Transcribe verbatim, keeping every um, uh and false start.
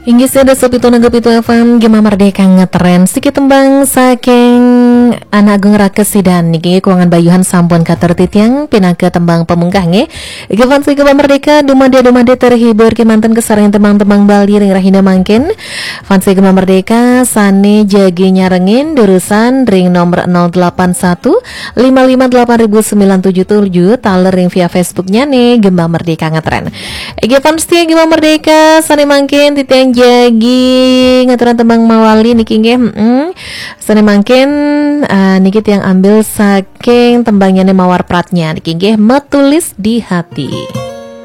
Inggih seda sopi tuna gepitu F M Gema Merdeka ngetren Sikit tembang saking anak agung rakesidan niki kuangan bayuhan sampun katertitiang pinake tembang pemungkah nge Ige fansi Gema Merdeka dumade-dumade terhibur ki manten kesareng tembang-tembang Bali ring rahina mangkin fansi Gema Merdeka sane jagi nyarengin durusan ring nomor nol delapan satu lima lima delapan sembilan tujuh tujuh taler ring via Facebooknya nih Gema Merdeka ngetren Ige fansi Gema Merdeka sane mangkin titiang jagi ngaturan tembang mawali niki nggih heeh sane mangkin uh, niki yang ambil saking tembangnya mawar pratnya niki nggih metulis di hati.